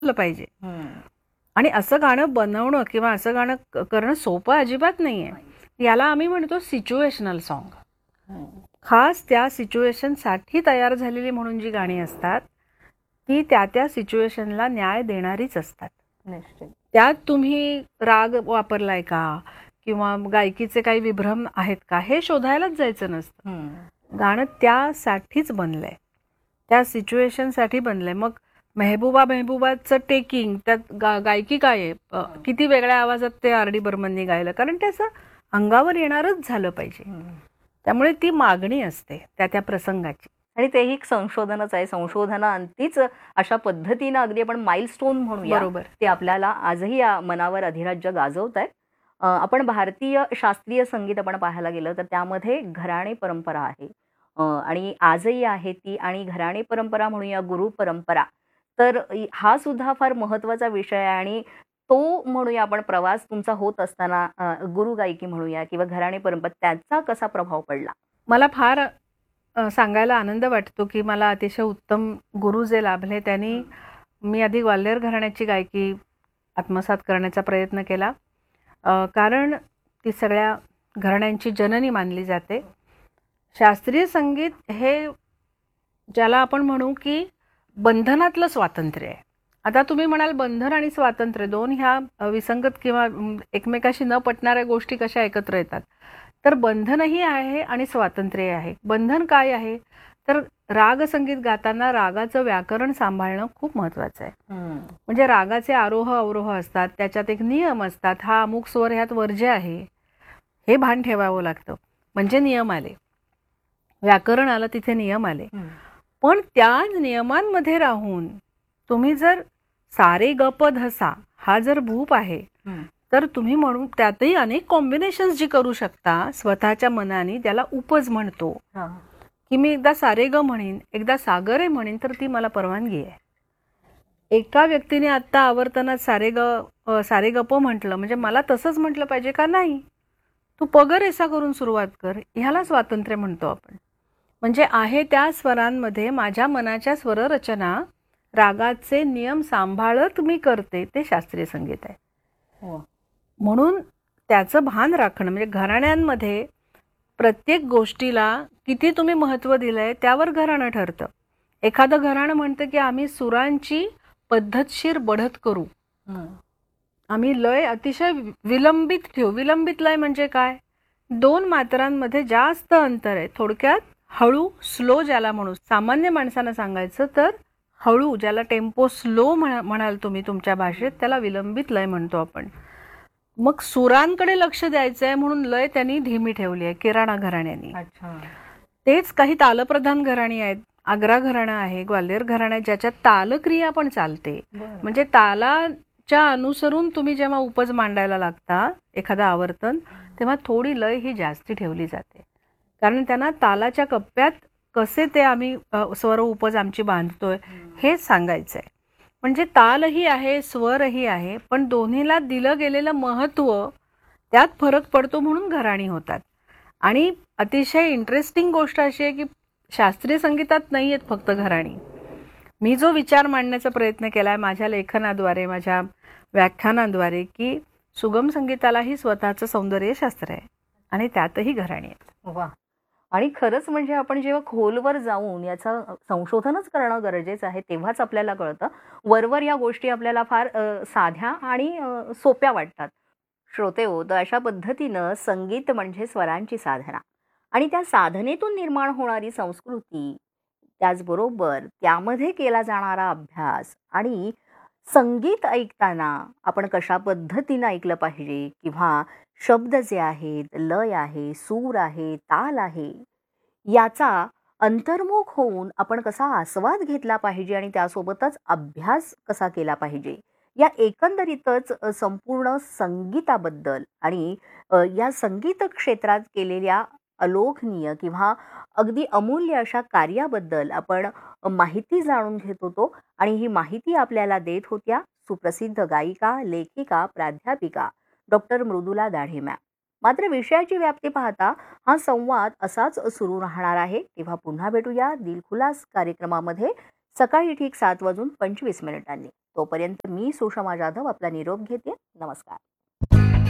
पाहिजे. आणि असं गाणं बनवणं किंवा असं गाणं करणं सोपं अजिबात नाहीये. याला आम्ही म्हणतो सिच्युएशनल सॉन्ग. खास त्या सिच्युएशनसाठी तयार झालेली म्हणून जी गाणी असतात ती त्या त्या सिच्युएशनला न्याय देणारीच असतात. त्यात तुम्ही राग वापरलाय का किंवा गायकीचे काही विभ्रम आहेत का हे शोधायलाच जायचं नसतं. गाणं त्यासाठीच बनलंय, त्या सिच्युएशनसाठी बनलंय. मग मेहबूबाचं टेकिंग त्यात गायकी काय आहे, किती वेगळ्या आवाजात ते आर डी बर्मननी गायलं, कारण त्याचं अंगावर येणारच झालं पाहिजे. त्यामुळे ती मागणी असते त्या त्या प्रसंगाची. आणि तेही एक संशोधनच आहे. संशोधनाअंतीच अशा पद्धतीनं अगदी आपण माइलस्टोन म्हणूया, बरोबर, ते आपल्याला आजही या मनावर अधिराज्य गाजवत आहेत. आपण भारतीय शास्त्रीय संगीत आपण पाहायला गेलं तर त्यामध्ये घराणे परंपरा आहे आणि आजही आहे ती. आणि घराणे परंपरा म्हणूया, गुरु परंपरा, तर हा सुद्धा फार महत्त्वाचा विषय आहे. आणि तो म्हणूया आपण प्रवास तुमचा होत असताना गुरु गायकी म्हणूया किंवा घराणे परंपरा, त्याचा कसा प्रभाव पडला? मला फार सांगायला आनंद वाटतो की मला अतिशय उत्तम गुरु जे लाभले त्यांनी, मी आधी ग्वाल्हेर घराण्याची गायकी आत्मसात करण्याचा प्रयत्न केला, कारण ती सगळ्या घराण्यांची जननी मानली जाते. शास्त्रीय संगीत हे ज्याला आपण म्हणू की बंधनातलं स्वातंत्र्य आहे. आता तुम्ही म्हणाल बंधन आणि स्वातंत्र्य दोन ह्या विसंगत किंवा एकमेकाशी न पटणाऱ्या गोष्टी कशा एकत्र येतात, तर बंधनही आहे आणि स्वातंत्र्य आहे. बंधन काय आहे, तर राग संगीत गाताना रागाचं व्याकरण सांभाळणं खूप महत्वाचं आहे. म्हणजे रागाचे आरोह अवरोह असतात, त्याच्यात एक नियम असतात. हा अमुक स्वर ह्यात वर्ज्य आहे हे भान ठेवावं लागतं. म्हणजे नियम आले, व्याकरण आलं, तिथे नियम आले. पण त्या नियमांमध्ये राहून तुम्ही जर सारे गप धसा हा जर भूप आहे, तर तुम्ही म्हणून त्यातही अनेक कॉम्बिनेशन्स जी करू शकता स्वतःच्या मनाने, त्याला उपज म्हणतो. की मी एकदा सारे ग म्हणेन, एकदा सागरे म्हणेन, तर ती मला परवानगी आहे. एका व्यक्तीने आता आवर्तनात सारे गप म्हटलं म्हणजे मला तसंच म्हटलं पाहिजे का? नाही, तू पगरेसा करून सुरुवात कर. ह्याला स्वातंत्र्य म्हणतो आपण. म्हणजे आहे त्या स्वरांमध्ये माझ्या मनाच्या स्वररचना, रागाचे नियम सांभाळत मी करते, ते शास्त्रीय संगीत आहे. म्हणून त्याचं भान राखणं, म्हणजे घराण्यांमध्ये प्रत्येक गोष्टीला किती तुम्ही महत्त्व दिलंय त्यावर घराणं ठरतं. एखादं घराणं म्हणतं की आम्ही सुरांची पद्धतशीर बढत करू, आम्ही लय अतिशय विलंबित ठेवू. विलंबित लय म्हणजे काय? 2 मात्रांमध्ये जास्त अंतर आहे. थोडक्यात हळू, स्लो ज्याला म्हणू, सामान्य माणसानं सांगायचं तर हळू, ज्याला टेम्पो स्लो म्हणाल तुम्ही तुमच्या भाषेत, त्याला विलंबित लय म्हणतो आपण. मग सुरांकडे लक्ष द्यायचं आहे म्हणून लय त्यांनी धीमी ठेवली आहे किराणा घराण्यांनी. तेच काही तालप्रधान घराणी आहेत. आग्रा घराणं आहे, ग्वाल्हेर घराणं आहे, ज्याच्यात तालक्रिया पण चालते. म्हणजे तालाच्या अनुसरून तुम्ही जेव्हा उपज मांडायला लागता एखादा आवर्तन, तेव्हा थोडी लय ही जास्ती ठेवली जाते, कारण त्यांना तालाच्या कप्प्यात कसे ते आम्ही स्वर उपज आमची बांधतोय हे सांगायचं आहे. म्हणजे तालही आहे, स्वरही आहे, पण दोन्हीला दिलं गेलेलं महत्त्व, त्यात फरक पडतो म्हणून घराणी होतात. आणि अतिशय इंटरेस्टिंग गोष्ट अशी आहे की शास्त्रीय संगीतात नाही आहेत फक्त घराणी. मी जो विचार मांडण्याचा प्रयत्न केला आहे माझ्या लेखनाद्वारे, माझ्या व्याख्यानांद्वारे, की सुगम संगीतालाही स्वतःचं सौंदर्यशास्त्र आहे आणि त्यातही घराणी आहेत. वा. आणि खरंच म्हणजे आपण जेव्हा खोलवर जाऊन याचं संशोधनच करणं गरजेचं आहे, तेव्हाच आपल्याला कळतं. वरवर या गोष्टी आपल्याला फार साध्या आणि सोप्या वाटतात. श्रोते हो, तर अशा पद्धतीनं संगीत म्हणजे स्वरांची साधना आणि त्या साधनेतून निर्माण होणारी संस्कृती, त्याचबरोबर त्यामध्ये केला जाणारा अभ्यास आणि संगीत ऐकताना आपण कशा पद्धतीनं ऐकलं पाहिजे किंवा शब्द जे आहेत, लय आहे, सूर आहे, ताल आहे, याचा अंतर्मुख होऊन आपण कसा आस्वाद घेतला पाहिजे आणि त्यासोबतच अभ्यास कसा केला पाहिजे, या एकंदरीतच संपूर्ण संगीताबद्दल आणि या संगीत क्षेत्रात केलेल्या अलोकनीय किंवा अगदी अमूल्य अशा कार्याबद्दल आपण माहिती जाणून घेत होतो. आणि ही माहिती आपल्याला देत होत्या सुप्रसिद्ध गायिका, लेखिका, प्राध्यापिका डॉक्टर मृदुला दाढे मॅम. मात्र विषयाची व्याप्ती पाहता हा संवाद असाच सुरू राहणार आहे. तेव्हा पुन्हा भेटूया दिलखुलास कार्यक्रमामध्ये सकाळी ठीक 7:25 वाजून तोपर्यंत मी सुषमा जाधव आपला निरोप घेते. नमस्कार.